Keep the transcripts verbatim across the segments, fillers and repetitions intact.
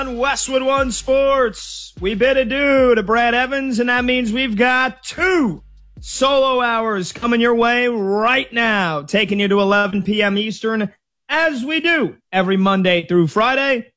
On Westwood One Sports, we bid adieu to Brad Evans, and that means we've got two solo hours coming your way right now, taking you to eleven p.m. Eastern, as we do every Monday through Friday.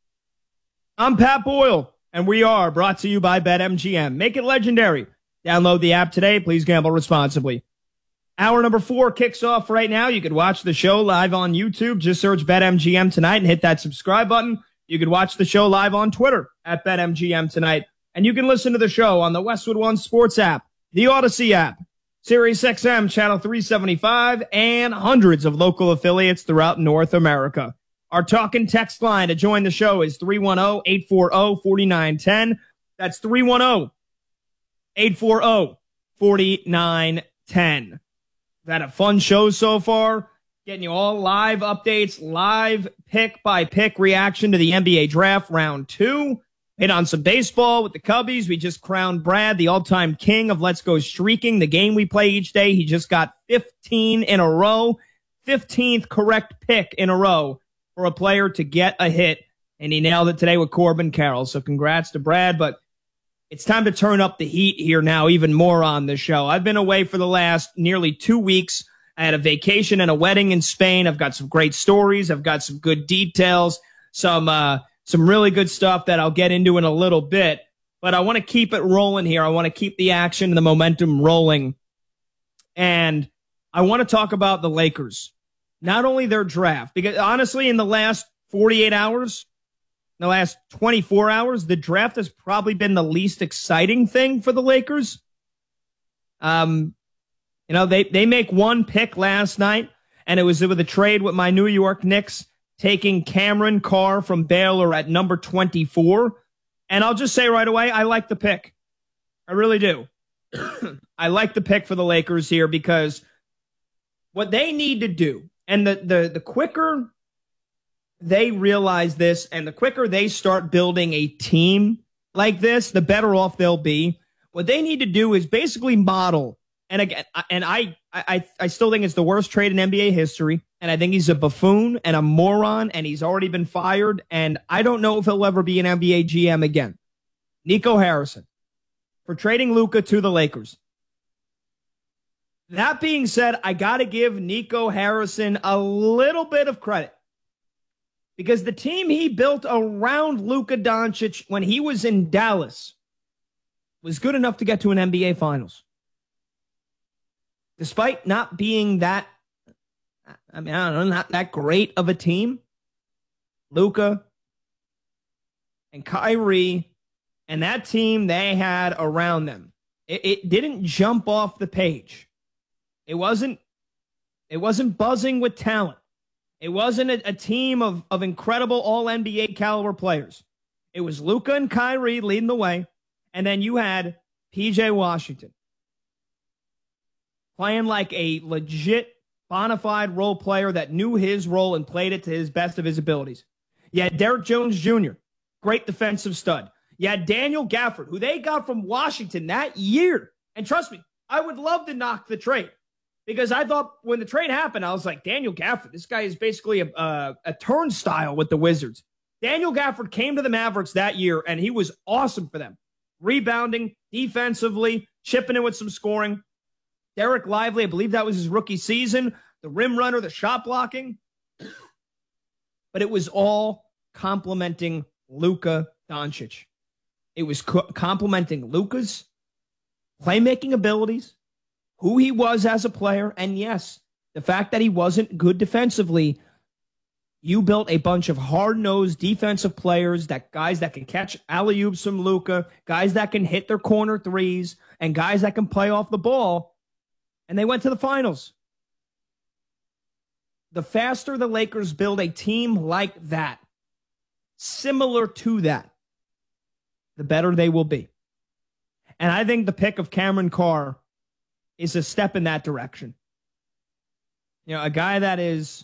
I'm Pat Boyle, and we are brought to you by BetMGM. Make it legendary. Download the app today. Please gamble responsibly. Hour number four kicks off right now. You could watch the show live on YouTube. Just search BetMGM tonight and hit that subscribe button. You could watch the show live on Twitter at BetMGM tonight. And you can listen to the show on the Westwood One Sports app, the Odyssey app, Sirius X M Channel three seventy-five, and hundreds of local affiliates throughout North America. Our talk and text line to join the show is three one zero, eight four zero, four nine one zero. That's three one zero, eight four zero, four nine one zero. We've had a fun show so far. Getting you all live updates, live pick-by-pick reaction to the N B A draft round two. Hit on some baseball with the Cubbies. We just crowned Brad the all-time king of Let's Go Streaking, the game we play each day. He just got fifteen in a row, fifteenth correct pick in a row for a player to get a hit, and he nailed it today with Corbin Carroll. So congrats to Brad, but it's time to turn up the heat here now even more on the show. I've been away for the last nearly two weeks. I had a vacation and a wedding in Spain. I've got some great stories. I've got some good details, some uh, some really good stuff that I'll get into in a little bit. But I want to keep it rolling here. I want to keep the action and the momentum rolling. And I want to talk about the Lakers. Not only their draft, because honestly, in the last forty-eight hours, in the last twenty-four hours, the draft has probably been the least exciting thing for the Lakers. Um. You know, they, they make one pick last night, and it was with a trade with my New York Knicks, taking Cameron Carr from Baylor at number twenty-four. And I'll just say right away, I like the pick. I really do. I like the pick for the Lakers here because what they need to do, and the, the, the quicker they realize this and the quicker they start building a team like this, the better off they'll be. What they need to do is basically model. And again, and I, I, I still think it's the worst trade in N B A history. And I think he's a buffoon and a moron, and he's already been fired. And I don't know if he'll ever be an N B A G M again. Nico Harrison for trading Luka to the Lakers. That being said, I got to give Nico Harrison a little bit of credit because the team he built around Luka Doncic when he was in Dallas was good enough to get to an N B A Finals. Despite not being that, I mean, I don't know, not that great of a team, Luka and Kyrie and that team they had around them, it, it didn't jump off the page. It wasn't, it wasn't buzzing with talent. It wasn't a, a team of, of incredible all N B A caliber players. It was Luka and Kyrie leading the way, and then you had P J Washington playing like a legit, bona fide role player that knew his role and played it to his best of his abilities. You had Derrick Jones Junior, great defensive stud. You had Daniel Gafford, who they got from Washington that year. And trust me, I would love to knock the trade because I thought when the trade happened, I was like, Daniel Gafford, this guy is basically a, a, a turnstile with the Wizards. Daniel Gafford came to the Mavericks that year, and he was awesome for them. Rebounding, defensively, chipping in with some scoring. Derek Lively, I believe that was his rookie season. The rim runner, the shot blocking. But it was all complimenting Luka Doncic. It was co- complimenting Luka's playmaking abilities, who he was as a player, and yes, the fact that he wasn't good defensively. You built a bunch of hard-nosed defensive players, that guys that can catch alley-oops from Luka, guys that can hit their corner threes, and guys that can play off the ball. And they went to the finals. The faster the Lakers build a team like that, similar to that, the better they will be. And I think the pick of Cameron Carr is a step in that direction. You know, a guy that is